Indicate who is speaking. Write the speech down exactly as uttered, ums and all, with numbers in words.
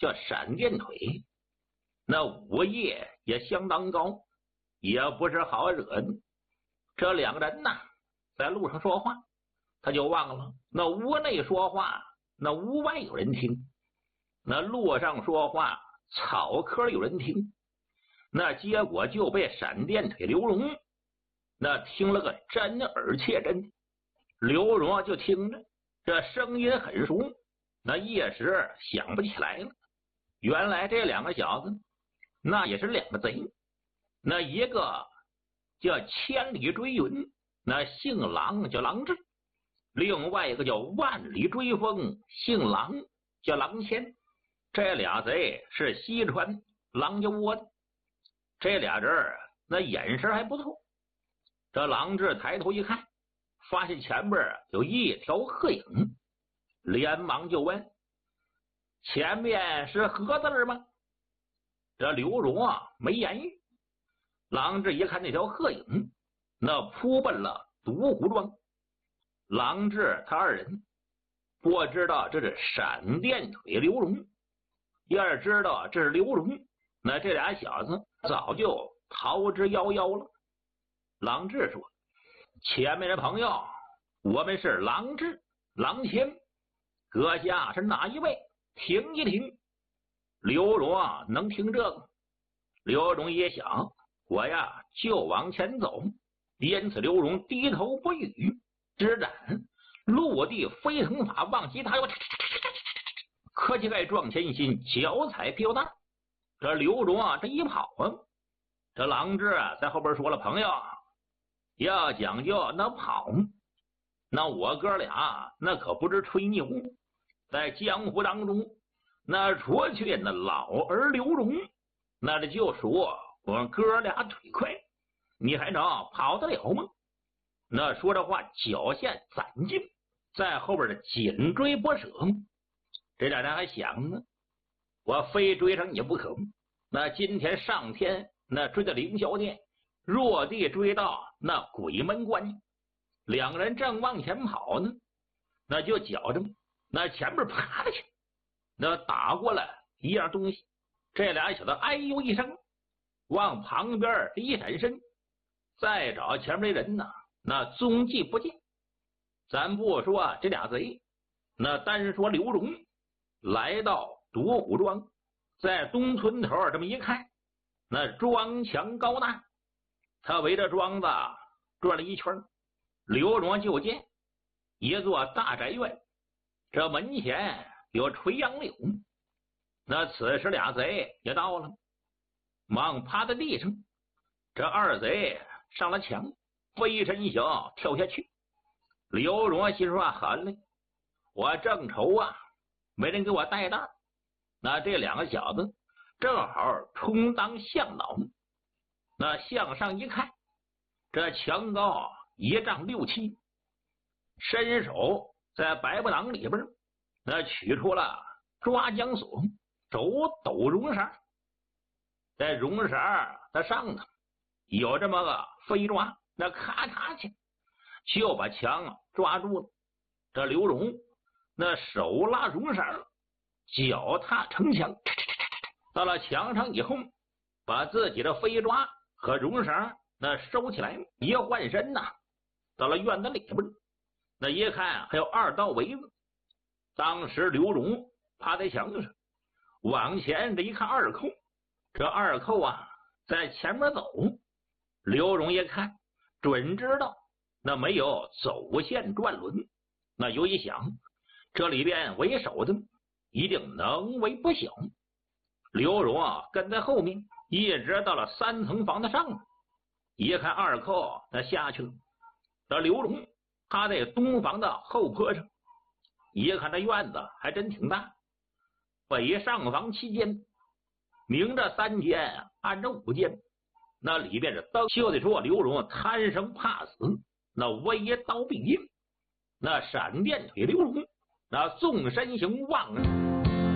Speaker 1: 叫闪电腿，那武艺也相当高，也不是好惹的。这两个人呐，在路上说话，他就忘了那屋内说话，那屋外有人听；那路上说话，草棵有人听。那结果就被闪电腿刘荣那听了个真耳切真。刘荣就听着这声音很熟，那一时想不起来了。原来这两个小子那也是两个贼，那一个叫千里追云，那姓郎叫郎志；另外一个叫万里追风，姓郎叫郎谦。这俩贼是西川郎家窝的。这俩人那眼神还不错。这郎志抬头一看，发现前边有一条黑影，连忙就问：前面是何字吗？这刘荣啊没言语。郎志一看那条黑影，那扑奔了独虎庄。郎志他二人不知道这是闪电腿刘荣，要是知道这是刘荣，那这俩小子早就逃之夭夭了。郎志说：前面的朋友，我们是郎志、郎谦，阁下是哪一位？听一听。刘荣啊能听这个？刘荣也想，我呀就往前走。因此刘荣低头不语，只展落地飞腾法往其他，科技盖撞前心，脚踩屁股蛋。这刘荣啊这一跑啊，这郎志啊在后边说了：朋友要讲究那跑，那我哥俩那可不是吹牛，在江湖当中那除去那老儿刘荣，那这就说我哥俩腿快，你还能跑得了吗？那说这话脚下攒劲，在后边的紧追不舍。这俩人还想呢，我非追上你不可。那今天上天那追到凌霄殿，落地追到那鬼门关，两个人正往前跑呢，那就觉着那前面啪的去，那打过来一样东西。这俩小子哎呦一声，往旁边一闪身，再找前面的人呢，那踪迹不见。咱不说这俩贼，那单说刘荣来到独虎庄，在东村头这么一看，那庄墙高大，他围着庄子转了一圈。刘荣就见一座大宅院，这门前有垂杨柳。那此时俩贼也到了，忙趴在地上。这二贼上了墙，飞身一脚跳下去。刘荣心说：狠嘞，我正愁啊没人给我带道。那这两个小子正好充当向导。那向上一看，这墙高一丈六七，伸手在白布囊里边那取出了抓浆索，手抖绒绳，在绒绳的上头有这么个飞抓，那咔嚓去就把墙抓住了。这刘荣那手拉绒绳，脚踏城墙，到了墙上以后，把自己的飞抓和绒绳那收起来，一换身呐，到了院子里边。那一看还有二道围子。当时刘荣趴在墙上，往前这一看二寇，这二寇啊在前面走。刘荣一看准知道那没有走线转轮，那有一想，这里边为首的一定能为不小。刘荣啊跟在后面，一直到了三层房的上面，一看二寇那下去了。这刘荣他在东房的后坡上，一看这院子还真挺大，北上房七间，明着三间，暗着五间。那里边是灯，就得说刘荣贪生怕死，那微刀必应。那闪电腿刘荣那纵身行望